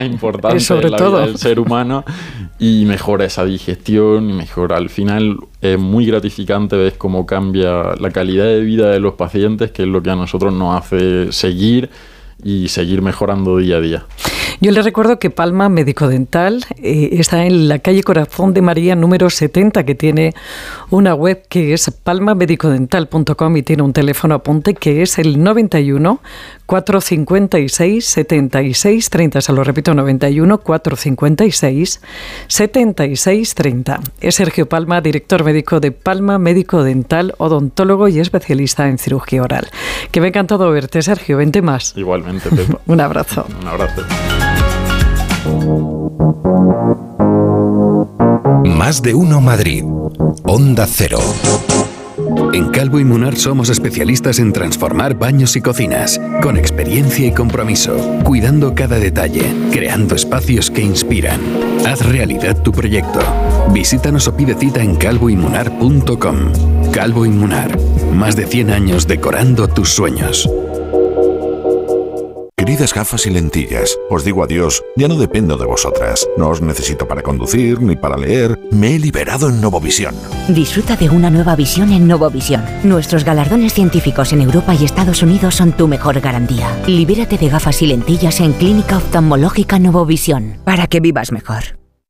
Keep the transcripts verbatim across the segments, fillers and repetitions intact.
importante sobre en la todo. vida del ser humano y mejora esa digestión y mejora. Al final es muy gratificante ver cómo cambia la calidad de vida de los pacientes, que es lo que a nosotros nos hace seguir y seguir mejorando día a día. Yo les recuerdo que Palma Médico Dental eh, está en la calle Corazón de María número setenta, que tiene una web que es palma médico dental punto com y tiene un teléfono apunte que es el noventa y uno, cuatrocientos cincuenta y seis, setenta y seis treinta. Se lo repito, noventa y uno, cuatrocientos cincuenta y seis, setenta y seis treinta. Es Sergio Palma, director médico de Palma Médico Dental, odontólogo y especialista en cirugía oral. Que me ha encantado verte, Sergio. Vente más. Igualmente, Pepa. Un abrazo. Un abrazo. Más de uno Madrid. Onda Cero. En Calvo y Munar somos especialistas en transformar baños y cocinas, con experiencia y compromiso, cuidando cada detalle, creando espacios que inspiran. Haz realidad tu proyecto. Visítanos o pide cita en calvo y munar punto com. Calvo y Munar, más de cien años decorando tus sueños. Queridas gafas y lentillas, os digo adiós, ya no dependo de vosotras. No os necesito para conducir ni para leer. Me he liberado en Novovisión. Disfruta de una nueva visión en Novovisión. Nuestros galardones científicos en Europa y Estados Unidos son tu mejor garantía. Libérate de gafas y lentillas en Clínica Oftalmológica Novovisión, para que vivas mejor.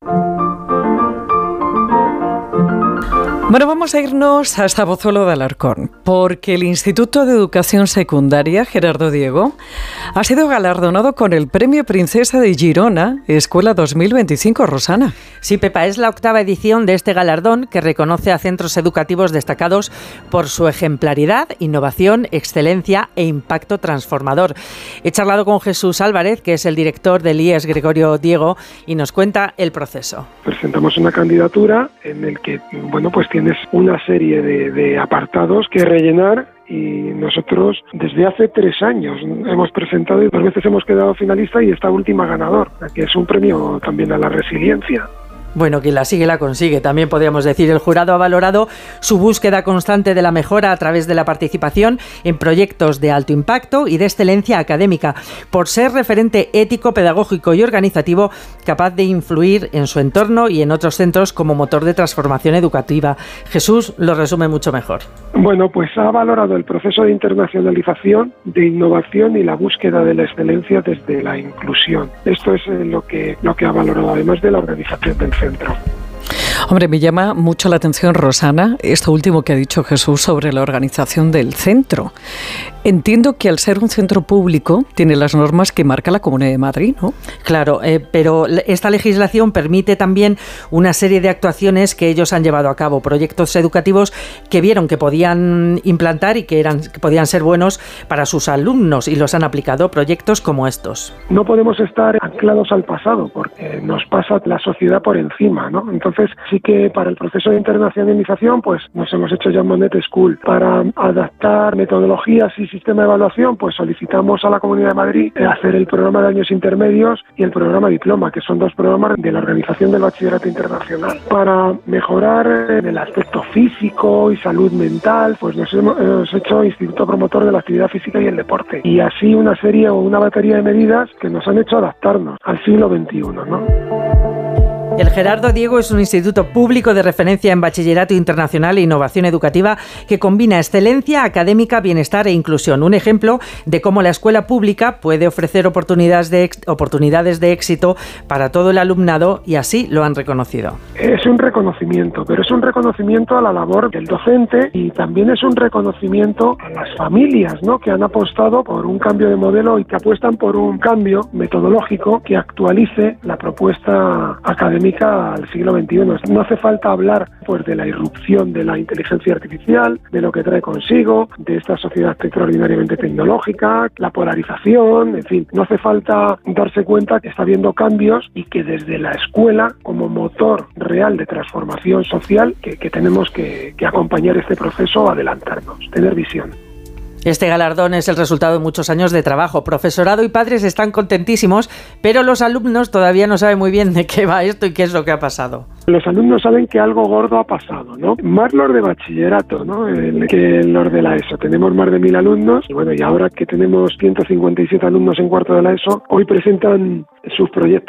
Bueno, vamos a irnos hasta Pozuelo de Alarcón, porque el Instituto de Educación Secundaria Gerardo Diego ha sido galardonado con el Premio Princesa de Girona, Escuela dos mil veinticinco, Rosana. Sí, Pepa, es la octava edición de este galardón que reconoce a centros educativos destacados por su ejemplaridad, innovación, excelencia e impacto transformador. He charlado con Jesús Álvarez, que es el director del I E S Gregorio Diego, y nos cuenta el proceso. Presentamos una candidatura en el que, bueno, pues tienes una serie de, de apartados que rellenar, y nosotros desde hace tres años hemos presentado y dos veces hemos quedado finalista y esta última ganador, que es un premio también a la resiliencia. Bueno, quien la sigue la consigue, también podríamos decir. El jurado ha valorado su búsqueda constante de la mejora a través de la participación en proyectos de alto impacto y de excelencia académica, por ser referente ético, pedagógico y organizativo capaz de influir en su entorno y en otros centros como motor de transformación educativa. Jesús lo resume mucho mejor. Bueno, pues ha valorado el proceso de internacionalización, de innovación y la búsqueda de la excelencia desde la inclusión. Esto es lo que, lo que ha valorado, además de la organización del centro. Hombre, me llama mucho la atención, Rosana, esto último que ha dicho Jesús sobre la organización del centro. Entiendo que al ser un centro público tiene las normas que marca la Comunidad de Madrid, ¿no? Claro, eh, pero esta legislación permite también una serie de actuaciones que ellos han llevado a cabo, proyectos educativos que vieron que podían implantar y que, eran, que podían ser buenos para sus alumnos y los han aplicado, proyectos como estos. No podemos estar anclados al pasado porque nos pasa la sociedad por encima, ¿no? Entonces sí que para el proceso de internacionalización pues nos hemos hecho ya Monet School. Para adaptar metodologías y sistema de evaluación pues solicitamos a la Comunidad de Madrid hacer el programa de años intermedios y el programa diploma, que son dos programas de la Organización del Bachillerato Internacional. Para mejorar en el aspecto físico y salud mental pues nos hemos, hemos hecho Instituto Promotor de la Actividad Física y el Deporte, y así una serie o una batería de medidas que nos han hecho adaptarnos al siglo veintiuno, ¿no? El Gerardo Diego es un instituto público de referencia en bachillerato internacional e innovación educativa que combina excelencia académica, bienestar e inclusión. Un ejemplo de cómo la escuela pública puede ofrecer oportunidades de, ex- oportunidades de éxito para todo el alumnado, y así lo han reconocido. Es un reconocimiento, pero es un reconocimiento a la labor del docente y también es un reconocimiento a las familias, ¿no?, que han apostado por un cambio de modelo y que apuestan por un cambio metodológico que actualice la propuesta académica al siglo veintiuno. No hace falta hablar pues de la irrupción de la inteligencia artificial, de lo que trae consigo, de esta sociedad extraordinariamente tecnológica, la polarización, en fin, no hace falta darse cuenta que está habiendo cambios y que desde la escuela, como motor real de transformación social, que, que tenemos que, que acompañar este proceso, adelantarnos, tener visión. Este galardón es el resultado de muchos años de trabajo. Profesorado y padres están contentísimos, pero los alumnos todavía no saben muy bien de qué va esto y qué es lo que ha pasado. Los alumnos saben que algo gordo ha pasado, ¿no? Más los de bachillerato, ¿no?, que los de la ESO. Tenemos más de mil alumnos y bueno, y ahora que tenemos ciento cincuenta y siete alumnos en cuarto de la ESO, hoy presentan sus proyectos